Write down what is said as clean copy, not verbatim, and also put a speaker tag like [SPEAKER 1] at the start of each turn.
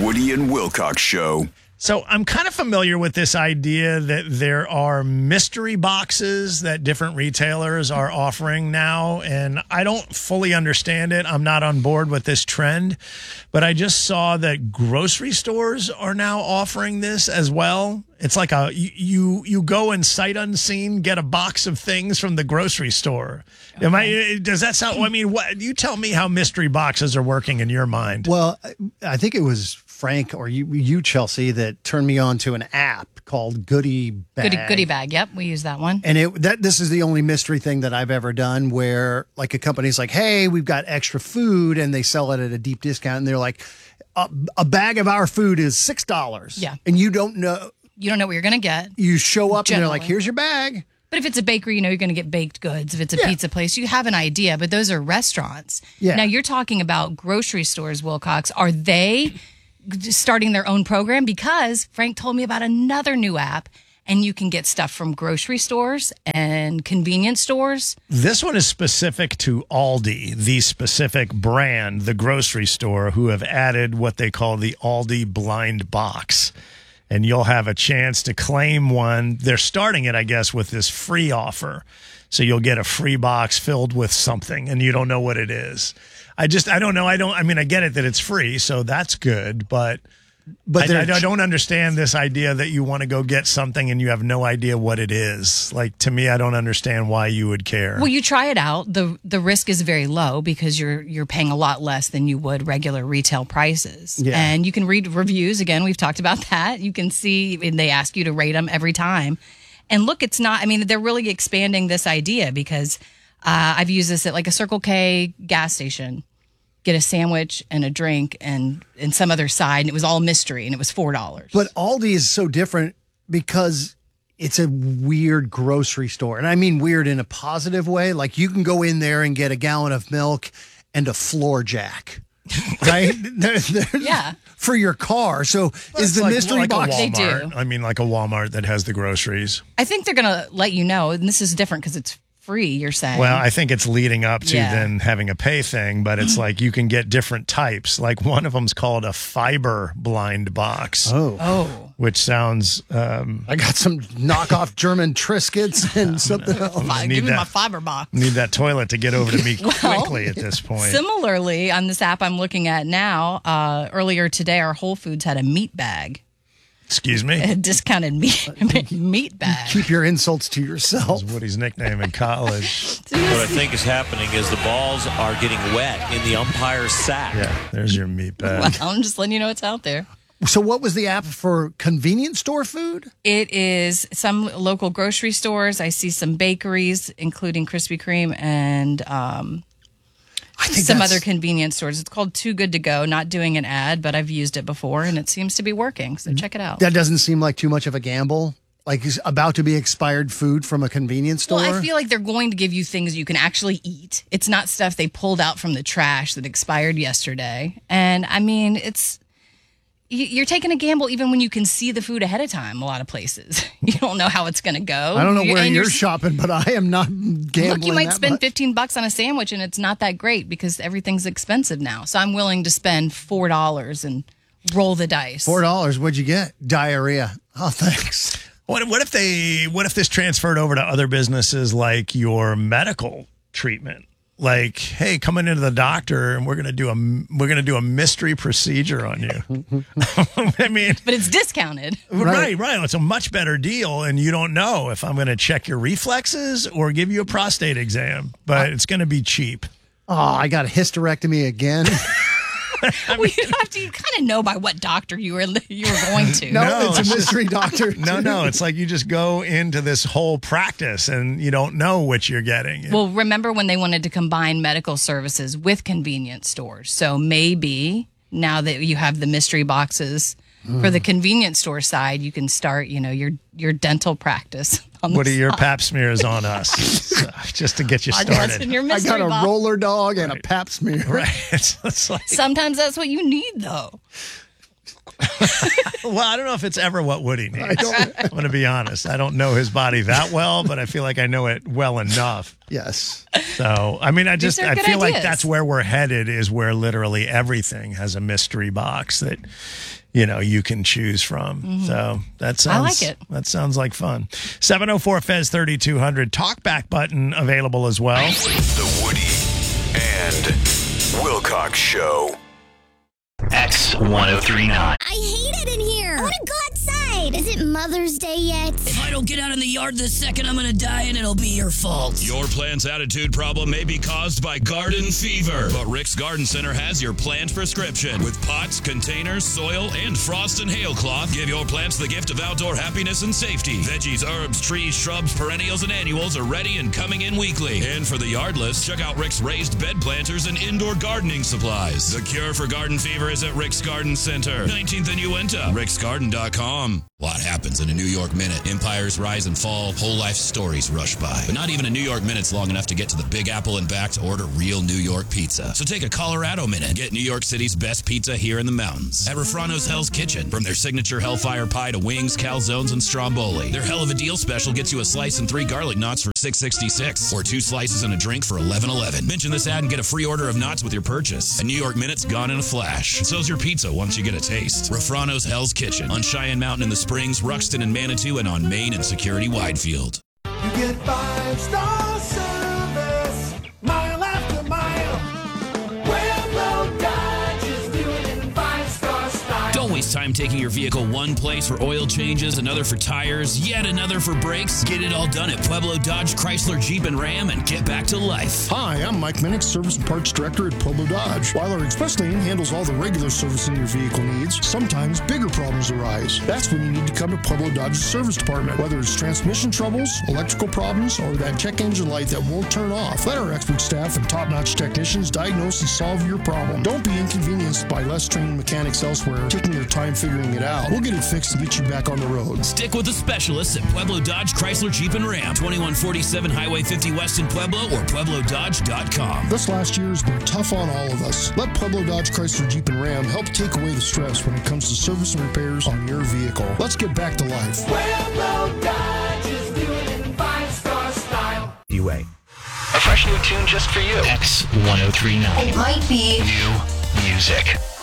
[SPEAKER 1] Woody and Wilcox Show.
[SPEAKER 2] So I'm kind of familiar with this idea that there are mystery boxes that different retailers are offering now, and I don't fully understand it. I'm not on board with this trend, but I just saw that grocery stores are now offering this as well. It's like you go and sight unseen get a box of things from the grocery store. Does that sound? I mean, what you tell me how mystery boxes are working in your mind?
[SPEAKER 3] Well, I think it was Frank or you Chelsea, that turned me on to an app called Goodie Bag.
[SPEAKER 4] Goodie Bag. Yep, we use that one.
[SPEAKER 3] And this is the only mystery thing that I've ever done where like a company's like, hey, we've got extra food, and they sell it at a deep discount, and they're like, a bag of our food is $6.
[SPEAKER 4] Yeah,
[SPEAKER 3] and you don't know.
[SPEAKER 4] You don't know what you're going to get.
[SPEAKER 3] You show up
[SPEAKER 4] Generally.
[SPEAKER 3] and they're like, here's your bag.
[SPEAKER 4] But if it's a bakery, you know you're going to get baked goods. If it's a pizza place, you have an idea. But those are restaurants.
[SPEAKER 3] Yeah.
[SPEAKER 4] Now, you're talking about grocery stores, Wilcox. Are they starting their own program? Because Frank told me about another new app, and you can get stuff from grocery stores and convenience stores.
[SPEAKER 2] This one is specific to Aldi, the specific brand, the grocery store, who have added what they call the Aldi Blind Box. And you'll have a chance to claim one. They're starting it, I guess, with this free offer. So you'll get a free box filled with something, and you don't know what it is. I don't know. I get it that it's free, so that's good. But I don't understand this idea that you want to go get something and you have no idea what it is. Like, to me, I don't understand why you would care.
[SPEAKER 4] Well, you try it out. The risk is very low because you're paying a lot less than you would regular retail prices.
[SPEAKER 3] Yeah.
[SPEAKER 4] And you can read reviews. Again, we've talked about that. You can see, and they ask you to rate them every time. And look, they're really expanding this idea because I've used this at like a Circle K gas station. Get a sandwich and a drink and some other side, and it was all mystery, and it was $4.
[SPEAKER 3] But Aldi is so different because it's a weird grocery store. And I mean weird in a positive way. Like you can go in there and get a gallon of milk and a floor jack. Right?
[SPEAKER 4] Yeah.
[SPEAKER 3] For your car. So is the mystery box.
[SPEAKER 4] They do.
[SPEAKER 2] I mean, like a Walmart that has the groceries.
[SPEAKER 4] I think they're going to let you know, and this is different because it's free, you're saying.
[SPEAKER 2] Well, I think it's leading up to then having a pay thing, but it's like you can get different types. Like one of them's called a fiber blind box.
[SPEAKER 3] Oh.
[SPEAKER 2] Which sounds...
[SPEAKER 3] I got some knockoff German Triscuits and something else.
[SPEAKER 4] Give me my fiber box.
[SPEAKER 2] Need that toilet to get over to me quickly at this point.
[SPEAKER 4] Similarly, on this app I'm looking at now, earlier today, our Whole Foods had a meat bag.
[SPEAKER 2] Excuse me?
[SPEAKER 4] A discounted meat bag.
[SPEAKER 3] Keep your insults to yourself.
[SPEAKER 2] That was Woody's nickname in college.
[SPEAKER 5] What I think is happening is the balls are getting wet in the umpire's sack.
[SPEAKER 2] Yeah, there's your meat bag.
[SPEAKER 4] Well, I'm just letting you know it's out there.
[SPEAKER 3] So what was the app for convenience store food?
[SPEAKER 4] It is some local grocery stores. I see some bakeries, including Krispy Kreme and
[SPEAKER 3] I think
[SPEAKER 4] some other convenience stores. It's called Too Good to Go. Not doing an ad, but I've used it before, and it seems to be working. So check it out.
[SPEAKER 3] That doesn't seem like too much of a gamble. Like it's about to be expired food from a convenience store.
[SPEAKER 4] Well, I feel like they're going to give you things you can actually eat. It's not stuff they pulled out from the trash that expired yesterday. And I mean, you're taking a gamble even when you can see the food ahead of time. A lot of places, you don't know how it's going to go.
[SPEAKER 3] I don't know where you're shopping, but I am not gambling.
[SPEAKER 4] Look, you might spend
[SPEAKER 3] much.
[SPEAKER 4] $15 on a sandwich, and it's not that great because everything's expensive now. So I'm willing to spend $4 and roll the dice.
[SPEAKER 3] $4. What'd you get? Diarrhea. Oh, thanks.
[SPEAKER 2] What if this transferred over to other businesses like your medical treatment? Like, hey, coming into the doctor and we're gonna do a mystery procedure on you. I mean,
[SPEAKER 4] but it's discounted.
[SPEAKER 2] Right. It's a much better deal, and you don't know if I'm gonna check your reflexes or give you a prostate exam, but it's gonna be cheap.
[SPEAKER 3] Oh, I got a hysterectomy again.
[SPEAKER 4] You kind of know by what doctor you were going to.
[SPEAKER 3] No, it's a mystery doctor.
[SPEAKER 2] No, it's like you just go into this whole practice and you don't know what you're getting.
[SPEAKER 4] Well, remember when they wanted to combine medical services with convenience stores? So maybe now that you have the mystery boxes for the convenience store side, you can start, your dental practice.
[SPEAKER 2] What are your pap smears on us? Just to get you started.
[SPEAKER 3] I got a roller dog and a pap smear.
[SPEAKER 2] Right. It's like,
[SPEAKER 4] sometimes that's what you need, though.
[SPEAKER 2] Well, I don't know if it's ever what Woody needs. I'm going to be honest. I don't know his body that well, but I feel like I know it well enough.
[SPEAKER 3] Yes.
[SPEAKER 2] So, I mean, I
[SPEAKER 4] These are good
[SPEAKER 2] feel like
[SPEAKER 4] ideas.
[SPEAKER 2] that's where we're headed, is where literally everything has a mystery box that, you know, you can choose from. So that sounds,
[SPEAKER 4] I like it.
[SPEAKER 2] That sounds like fun. 704 Fez 3200 talkback button available as well.
[SPEAKER 1] The Woody and Wilcox Show.
[SPEAKER 6] X1039.
[SPEAKER 7] I hate it in here. I want to go outside. Is it Mother's Day yet?
[SPEAKER 8] If I don't get out in the yard this second, I'm going to die and it'll be your fault.
[SPEAKER 9] Your plant's attitude problem may be caused by garden fever, but Rick's Garden Center has your plant prescription. With pots, containers, soil, and frost and hail cloth, give your plants the gift of outdoor happiness and safety. Veggies, herbs, trees, shrubs, perennials, and annuals are ready and coming in weekly. And for the yardless, check out Rick's raised bed planters and indoor gardening supplies. The cure for garden fever is at Rick's Garden Center, 19th and Uinta, ricksgarden.com. A lot happens in a New York minute. Empires rise and fall, whole life stories rush by. But not even a New York minute's long enough to get to the Big Apple and back to order real New York pizza. So take a Colorado minute. Get New York City's best pizza here in the mountains. At Refrano's Hell's Kitchen. From their signature Hellfire Pie to wings, calzones, and stromboli. Their Hell of a Deal special gets you a slice and 3 garlic knots for $6.66. Or 2 slices and a drink for $11.11. Mention this ad and get a free order of knots with your purchase. A New York minute's gone in a flash. And so's your pizza once you get a taste. Refrano's Hell's Kitchen. On Cheyenne Mountain in the Springs, Ruxton and Manitou, and on Main and Security Widefield.
[SPEAKER 10] You get 5-star service, mile after mile. Pueblo Dodge is doing in 5-star style.
[SPEAKER 8] Don't waste time taking your vehicle one place for oil changes, another for tires, yet another for brakes. Get it all done at Pueblo Dodge, Chrysler, Jeep, and Ram and get back to life.
[SPEAKER 11] Hi, I'm Mike Minnick, Service and Parts Director at Pueblo Dodge. While our Express Lane handles all the regular servicing your vehicle needs, sometimes bigger problems arise. That's when you need to come to Pueblo Dodge's service department. Whether it's transmission troubles, electrical problems, or that check engine light that won't turn off, let our expert staff and top-notch technicians diagnose and solve your problem. Don't be inconvenienced by less trained mechanics elsewhere taking their time figuring it out. We'll get it fixed and get you back on the road.
[SPEAKER 8] Stick with the specialists at Pueblo Dodge, Chrysler, Jeep, and Ram. 2147 Highway 50 West in Pueblo or PuebloDodge.com.
[SPEAKER 11] This last year has been tough on all of us. Let Pueblo Dodge, Chrysler, Jeep, and Ram help take away the stress when it comes to service and repairs on your vehicle. Let's get back to life.
[SPEAKER 10] Pueblo Dodge is doing in 5-star style.
[SPEAKER 6] UA. A fresh new tune just for you. X1039.
[SPEAKER 7] It might be
[SPEAKER 6] New music.